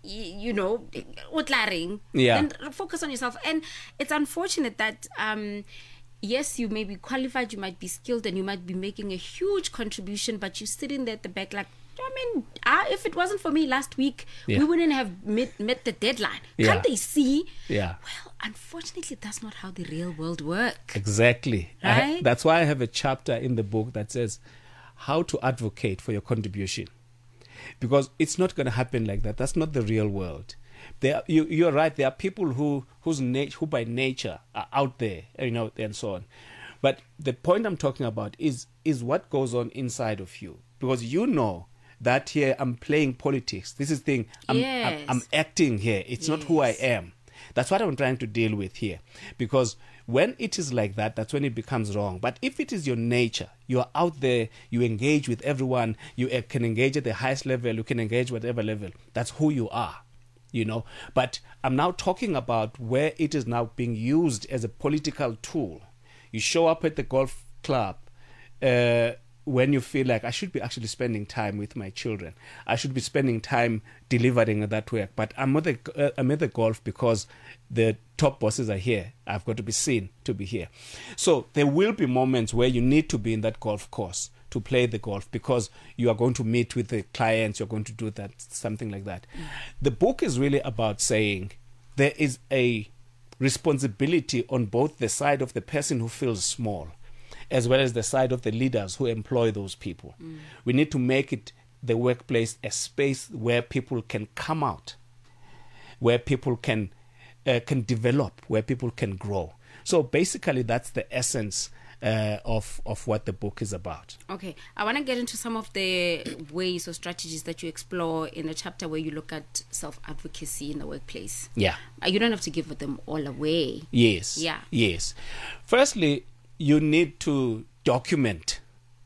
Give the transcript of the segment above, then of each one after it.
you know, utlaring, Yeah. then focus on yourself. And it's unfortunate that yes, you may be qualified, you might be skilled, and you might be making a huge contribution, but you're sitting there at the back like, I mean, if it wasn't for me last week, Yeah. we wouldn't have met the deadline. Yeah. Can't they see? Yeah. Well, unfortunately, that's not how the real world works. Exactly. Right? That's why I have a chapter in the book that says how to advocate for your contribution. Because it's not going to happen like that. That's not the real world. You're right. There are people who by nature are out there, you know, and so on. But the point I'm talking about is what goes on inside of you. Because you know that here I'm playing politics. This is thing. I'm acting here. It's not who I am. That's what I'm trying to deal with here. Because when it is like that, that's when it becomes wrong. But if it is your nature, you are out there, you engage with everyone, you can engage at the highest level, you can engage whatever level. That's who you are, you know. But I'm now talking about where it is now being used as a political tool. You show up at the golf club when you feel like I should be actually spending time with my children. I should be spending time delivering that work. But I'm at the golf because the top bosses are here. I've got to be seen to be here. So there will be moments where you need to be in that golf course to play the golf because you are going to meet with the clients. You're going to do that, something like that. The book is really about saying there is a responsibility on both the side of the person who feels small as well as the side of the leaders who employ those people. We need to make it, the workplace, a space where people can come out, where people can develop, where people can grow. So basically that's the essence of what the book is about. Okay, I want to get into some of the ways or strategies that you explore in the chapter where you look at self-advocacy in the workplace. Yeah. You don't have to give them all away. Yes. Yeah. Yes. Firstly, you need to document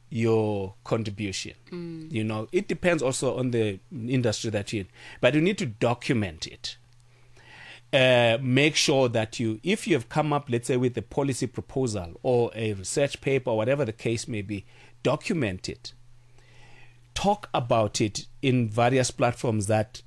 your contribution. You know, it depends also on the industry that you're in, but you need to document it. Make sure that if you have come up, let's say, with a policy proposal or a research paper or whatever the case may be, document it. Talk about it in various platforms that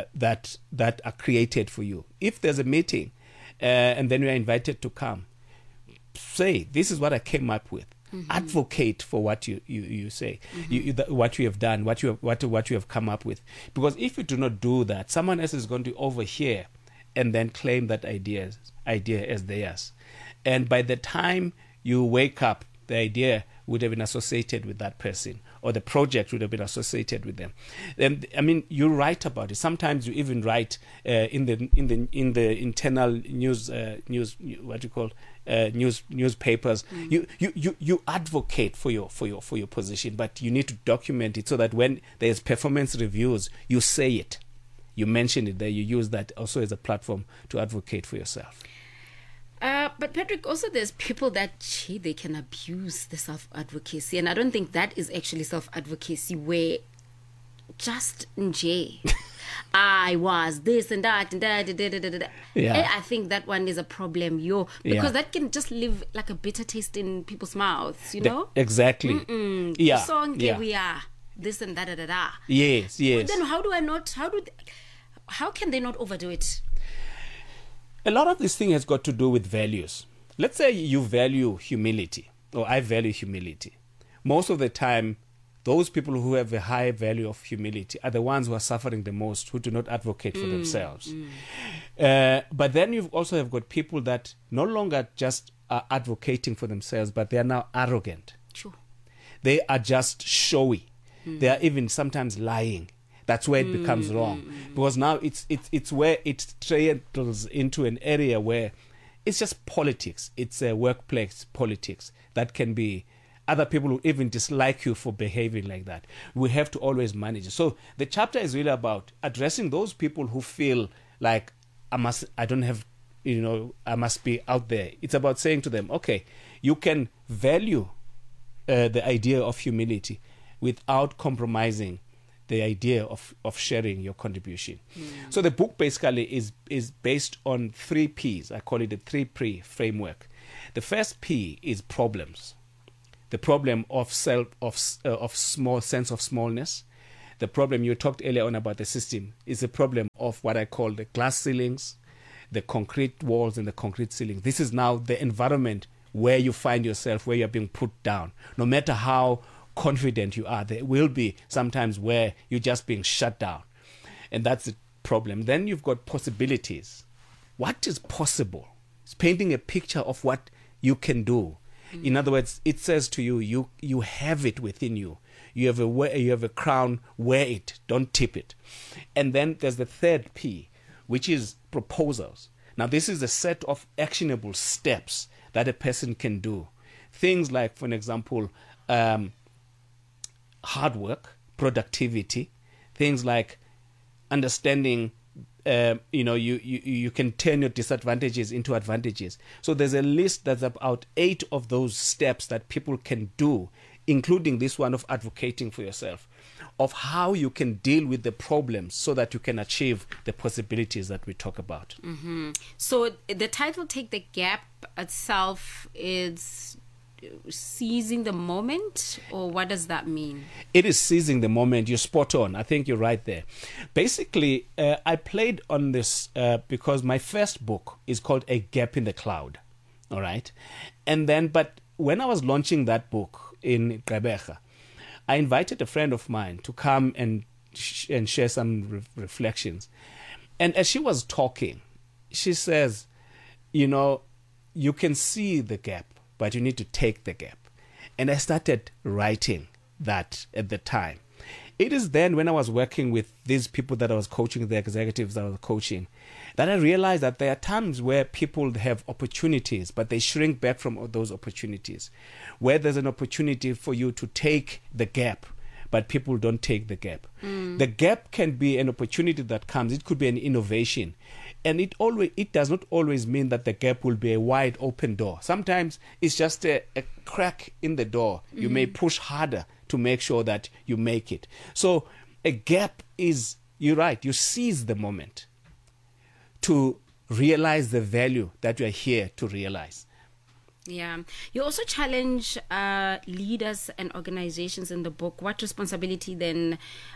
are created for you. If there's a meeting and then you're invited to come, say, this is what I came up with. Advocate for what you say, what you have done, what you have come up with. Because if you do not do that, someone else is going to overhear and then claim that idea as theirs. And by the time you wake up, the idea would have been associated with that person, or the project would have been associated with them. And I mean, you write about it. Sometimes you even write in the internal newspapers. You advocate for your position, but you need to document it so that when there's performance reviews, you say it, you mention it there. You use that also as a platform to advocate for yourself. But Patrick, also there's people that they can abuse the self-advocacy, and I don't think that is actually self-advocacy where just I was this and that and that. Yeah. I think that one is a problem, because that can just leave like a bitter taste in people's mouths, you know? Exactly. Yeah. So we are this and that. Yes. But then how can they not overdo it? A lot of this thing has got to do with values. Let's say you value humility, or I value humility. Most of the time, those people who have a high value of humility are the ones who are suffering the most, who do not advocate for themselves. But then you also have got people that no longer just are advocating for themselves, but they are now arrogant. Sure. They are just showy. They are even sometimes lying. That's where it becomes wrong, because now it's where it triangles into an area where it's just politics. It's a workplace politics that can be other people who even dislike you for behaving like that. We have to always manage it. So the chapter is really about addressing those people who feel like I must be out there. It's about saying to them, okay, you can value the idea of humility without compromising the idea of sharing your contribution. So the book basically is based on 3 Ps. I call it the 3P framework. The first P is problems. The problem of small sense of smallness. the problem you talked earlier on about the system is a problem of what I call the glass ceilings, the concrete walls and the concrete ceiling. This is now the environment where you find yourself, where you're being put down. No matter how confident you are, there will be sometimes where you're just being shut down. And that's the problem. Then you've got possibilities. What is possible? It's painting a picture of what you can do. In other words, it says to you, you have it within you. You have a crown, wear it, don't tip it. And then there's the third P, which is proposals. Now, this is a set of actionable steps that a person can do. Things like, for example, hard work, productivity, things like understanding, you can turn your disadvantages into advantages. So there's a list that's about 8 of those steps that people can do, including this one of advocating for yourself, of how you can deal with the problems so that you can achieve the possibilities that we talk about. Mm-hmm. So the title Take the Gap itself is seizing the moment, or what does that mean? It is seizing the moment. You're spot on. I think you're right there. Basically, I played on this because my first book is called A Gap in the Cloud. All right. And then, but when I was launching that book in Gqeberha, I invited a friend of mine to come and share some reflections. And as she was talking, she says, you can see the gap, but you need to take the gap. And I started writing that at the time. It is then when I was working with these people that I was coaching, the executives that I was coaching, that I realized that there are times where people have opportunities, but they shrink back from those opportunities. Where there's an opportunity for you to take the gap, but people don't take the gap. The gap can be an opportunity that comes. It could be an innovation. And it does not always mean that the gap will be a wide open door. Sometimes it's just a crack in the door. You may push harder to make sure that you make it. So a gap is, you're right, you seize the moment to realize the value that you are here to realize. Yeah. You also challenge leaders and organizations in the book. What responsibility then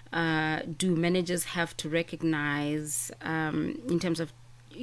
do managers have to recognize in terms of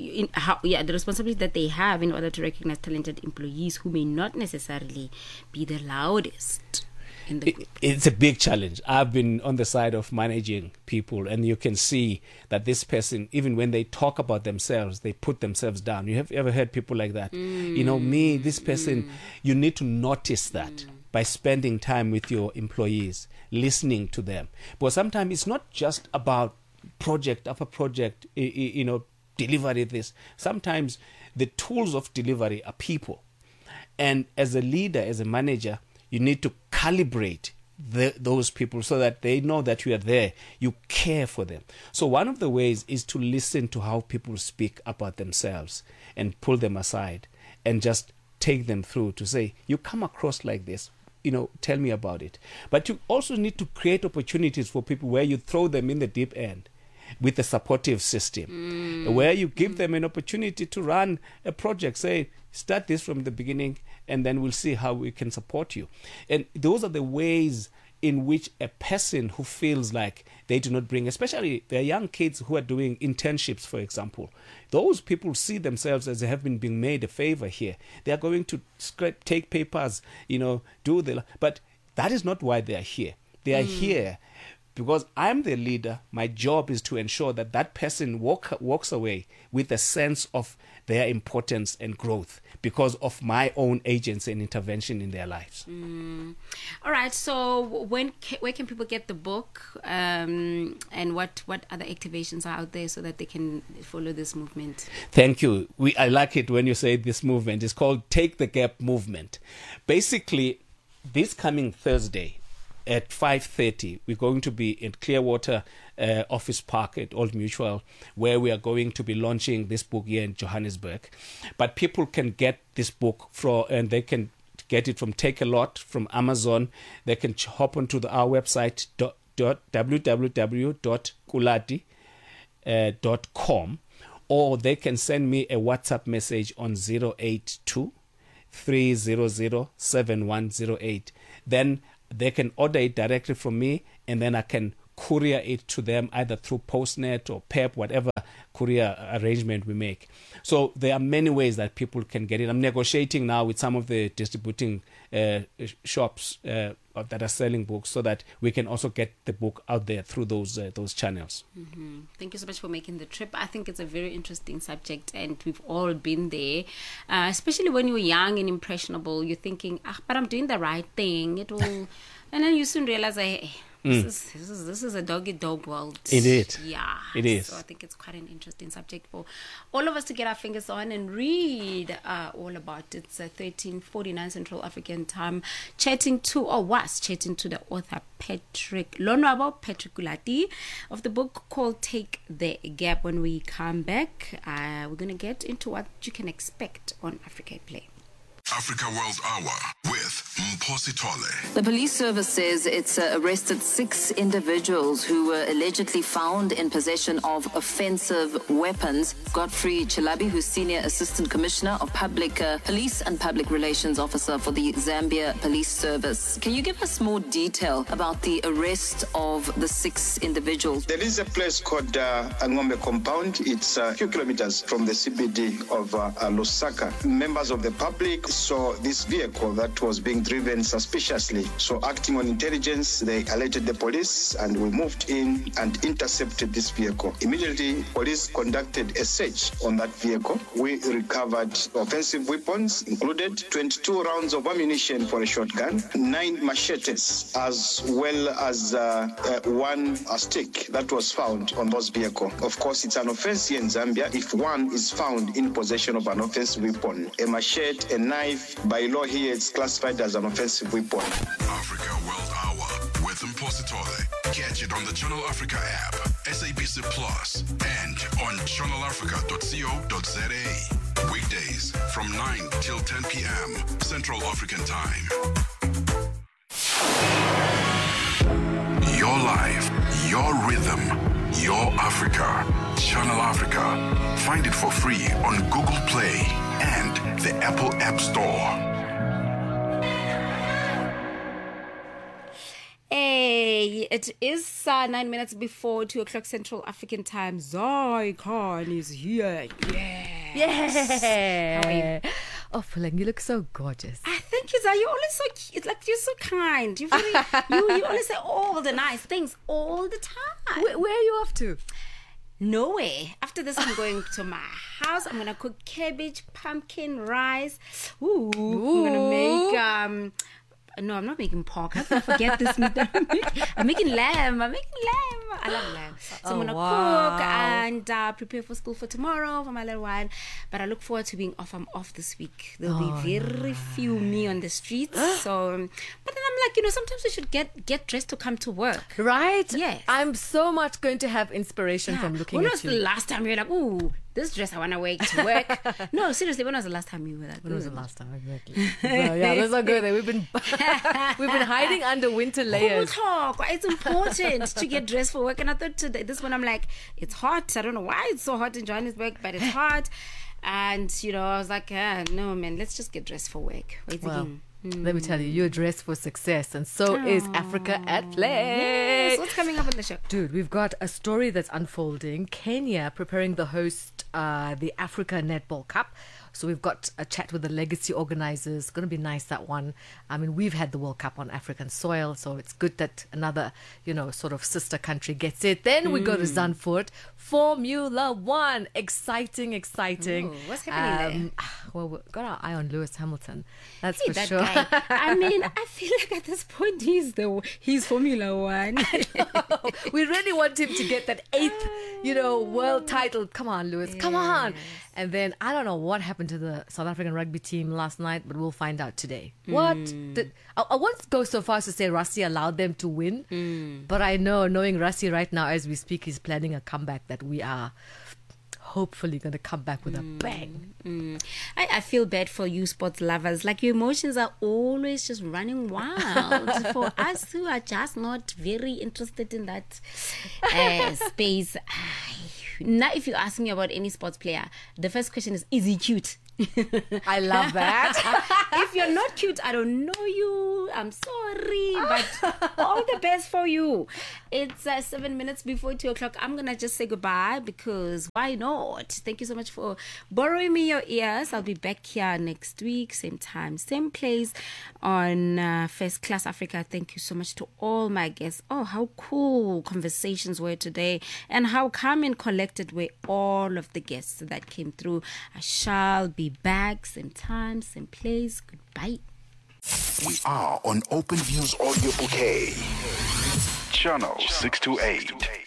the responsibility that they have in order to recognize talented employees who may not necessarily be the loudest in the group? It's a big challenge. I've been on the side of managing people, and you can see that this person, even when they talk about themselves, they put themselves down. You have ever heard people like that? This person, you need to notice that by spending time with your employees, listening to them. But sometimes it's not just about project after project, delivery this. Sometimes the tools of delivery are people. And as a leader, as a manager, you need to calibrate those people so that they know that you are there, you care for them. So one of the ways is to listen to how people speak about themselves and pull them aside and just take them through to say, you come across like this, tell me about it. But you also need to create opportunities for people where you throw them in the deep end with a supportive system, where you give them an opportunity to run a project. Say, start this from the beginning, and then we'll see how we can support you. And those are the ways in which a person who feels like they do not bring, especially the young kids who are doing internships, for example, those people see themselves as they have been being made a favor here. They are going to take papers, but that is not why they are here. They are here because I'm the leader. My job is to ensure that that person walks away with a sense of their importance and growth because of my own agency and intervention in their lives. All right. So where can people get the book, and what other activations are out there so that they can follow this movement? Thank you. I like it when you say this movement. It's called Take the Gap Movement. Basically, this coming Thursday, at 5:30, we're going to be in Clearwater Office Park at Old Mutual, where we are going to be launching this book here in Johannesburg. But people can get this book and they can get it from Take a Lot, from Amazon. They can hop onto our website, www.kulati.com, or they can send me a WhatsApp message on 082 300 7108. Then they can order it directly from me, and then I can courier it to them either through Postnet or PEP, whatever courier arrangement we make. So there are many ways that people can get it. I'm negotiating now with some of the distributing shops that are selling books so that we can also get the book out there through those channels. Mm-hmm. Thank you so much for making the trip. I think it's a very interesting subject, and we've all been there, especially when you're young and impressionable. You're thinking, but I'm doing the right thing. It will, and then you soon realize, hey, this is a dog world. Indeed. Yeah. It is. So I think it's quite an interesting subject for all of us to get our fingers on and read all about. It's 13:49 Central African time. Chatting to the author Patrick Kulati of the book called Take the Gap. When we come back, we're going to get into what you can expect on Africa at Play. Africa World Hour with Mphosi Tole. The police service says it's arrested 6 individuals who were allegedly found in possession of offensive weapons. Godfrey Chilabi, who's Senior Assistant Commissioner of Public Police and Public Relations Officer for the Zambia Police Service. Can you give us more detail about the arrest of the 6 individuals? There is a place called Angombe Compound. It's a few kilometers from the CBD of Lusaka. Members of the public saw this vehicle that was being driven suspiciously. So acting on intelligence, they alerted the police and we moved in and intercepted this vehicle. Immediately, police conducted a search on that vehicle. We recovered offensive weapons, included 22 rounds of ammunition for a shotgun, 9 machetes, as well as one stick that was found on those vehicles. Of course, it's an offense here in Zambia if one is found in possession of an offensive weapon. A machete, a knife, by law here it's classified as an offensive weapon. Africa World Hour with Mphosi Tole. Catch it on the Channel Africa app, SABC Plus, and on channelafrica.co.za. Weekdays from 9 till 10 p.m. Central African Time. Your life, your rhythm, your Africa. Channel Africa. Find it for free on Google Play and the Apple App Store. Hey, it is 9 minutes before 2 o'clock Central African time. Zycon is here. Yeah. How are you? Oh, Puleng, you look so gorgeous. I think you're always so cute. Like, you're so kind. You always say all the nice things all the time. Where are you off to? Nowhere. After this, I'm going to my house. I'm gonna cook cabbage, pumpkin, rice. Ooh. I'm gonna make no, I'm not making pork. How can I forget this meat that I'm making lamb. I love lamb. So I'm gonna cook and prepare for school for tomorrow for my little one. But I look forward to being off. I'm off this week. There'll be very few me on the streets. So, but then I'm like, sometimes we should get dressed to come to work. Right? Yes. I'm so much going to have inspiration from looking when at was you. the last time you were like, ooh, this dress I want to wear to work? No, seriously, when was the last time you wore that? When was the last time? Exactly. So, yeah, let's not go there. We've been hiding under winter layers. Talk. It's important to get dressed for work. And I thought today, this one, I'm like, it's hot. I don't know why it's so hot in Johannesburg, but it's hot. And, I was like, no, man, let's just get dressed for work. Let me tell you, you're dressed for success, and so is Africa at Play. Yes. What's coming up on the show? Dude, we've got a story that's unfolding. Kenya preparing to host the Africa Netball Cup. So we've got a chat with the legacy organizers. It's going to be nice, that one. I mean, we've had the World Cup on African soil, so it's good that another, sort of sister country gets it. Then we go to Zandvoort. Formula One. Exciting. Ooh, what's happening there? Well, we've got our eye on Lewis Hamilton. That's for that sure. Guy. I mean, I feel like at this point he's Formula One. We really want him to get that 8th, world title. Come on, Lewis. Come on. And then I don't know what happened to the South African rugby team last night, but we'll find out today. I won't go so far as to say Rassie allowed them to win, but I know, knowing Rassie right now as we speak, he's planning a comeback that we are hopefully going to come back with a bang. I feel bad for you sports lovers. Like, your emotions are always just running wild. For us who are just not very interested in that space. Now, if you ask me about any sports player, the first question is he cute? I love that. If you're not cute, I don't know you. I'm sorry, but all the best for you. It's 7 minutes before 2 o'clock. I'm gonna just say goodbye because why not? Thank you so much for borrowing me your ears. I'll be back here next week, same time, same place on First Class Africa. Thank you so much to all my guests. Oh, how cool conversations were today, and how calm and collected were all of the guests that came through. I shall be back, same time, same place. Goodbye. We are on Open Views Audio Bouquet. Channel 628.